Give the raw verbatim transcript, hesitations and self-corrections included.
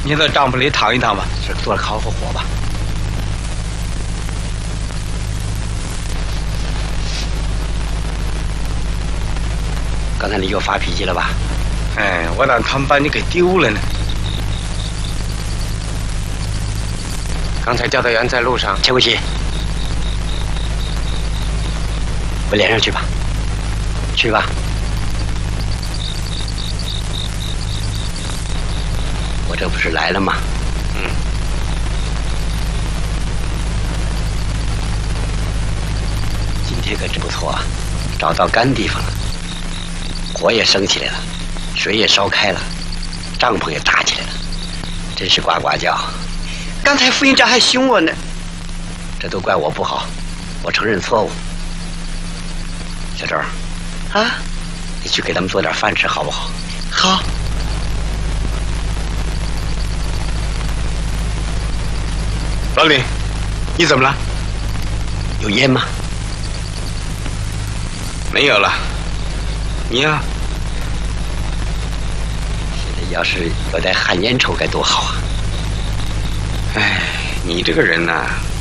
你到帐篷里躺一躺吧， 是做烤火火吧。刚才你又发脾气了吧？ 哎，我让他们把你给丢了呢。 刚才教导员在路上， 切过去，我连上去吧，去吧。我这不是来了吗？嗯。今天可真不错啊，找到干地方了，火也升起来了，水也烧开了，帐篷也搭起来了，真是呱呱叫。 刚才副营长还凶我呢。 这都怪我不好，我承认错误。小周， 啊， 你去给他们做点饭吃好不好？ 好。 老李，你怎么了？ 有烟吗？ 没有了。你呀、啊？ 现在要是有点旱烟抽该多好啊！ 哎，你这个人呐、啊。